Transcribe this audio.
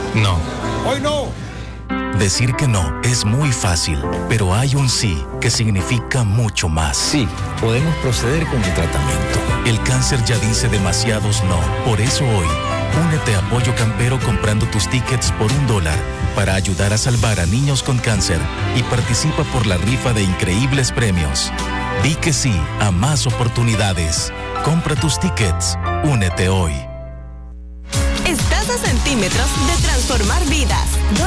No. Hoy no. Decir que no es muy fácil, pero hay un sí que significa mucho más. Sí, podemos proceder con el tratamiento. El cáncer ya dice demasiados no. Por eso hoy, únete a Apoyo Campero comprando tus tickets por $1 para ayudar a salvar a niños con cáncer y participa por la rifa de increíbles premios. Di que sí a más oportunidades. Compra tus tickets. Únete hoy. Estás a centímetros de transformar vidas.